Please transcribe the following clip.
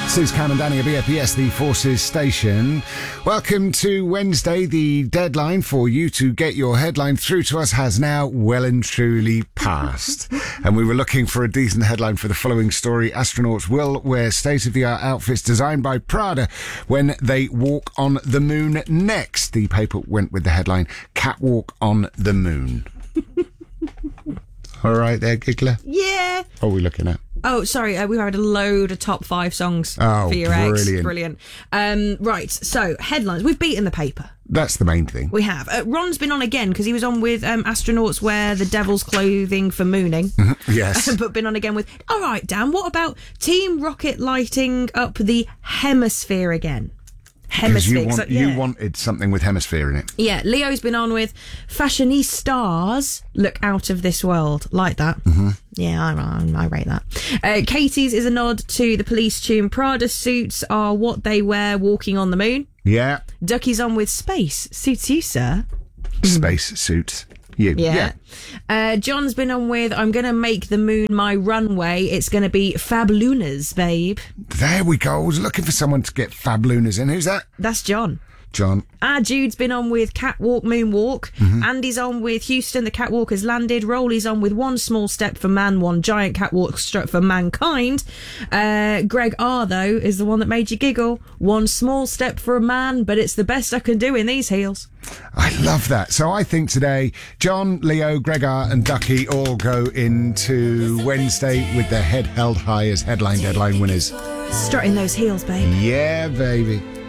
Suze Cam and Danny at BFBS, the Forces Station. Welcome to Wednesday. The deadline for you to get your headline through to us has now well and truly passed. And we were looking for a decent headline for the following story. Astronauts will wear state-of-the-art outfits designed by Prada when they walk on the moon next. The paper went with the headline, Catwalk on the Moon. All right there, Giggler? Yeah. What are we looking at? Oh, sorry, we had a load of top 5 songs for your brilliant. eggs. Brilliant. Right, so headlines. We've beaten the paper. That's the main thing. We have. Ron's been on again because he was on with astronauts wear the devil's clothing for mooning. Yes. But been on again with, all right, Dan, what about Team Rocket lighting up the hemisphere again? Hemisphere. You wanted something with hemisphere in it. Yeah, Leo's been on with fashionistas look out of this world. Like that. Mm-hmm. Yeah, I rate that. Katie's is a nod to the police tune. Prada suits are what they wear walking on the moon. Yeah. Ducky's on with space. Suits you, sir. Space suits you. Yeah. John's been on with, I'm going to make the moon my runway. It's going to be Fab Lunas, babe. There we go. I was looking for someone to get Fab Lunas in. Who's that? That's John. John. Jude's been on with Catwalk, Moonwalk. Mm-hmm. Andy's on with Houston, the catwalk has landed. Rolly's on with one small step for man, one giant catwalk struck for mankind. Greg R, though, is the one that made you giggle. One small step for a man, but it's the best I can do in these heels. I love that. So I think today, John, Leo, Greg R and Ducky all go into Wednesday with their head held high as headline deadline winners. Strutting those heels, babe. Yeah, baby.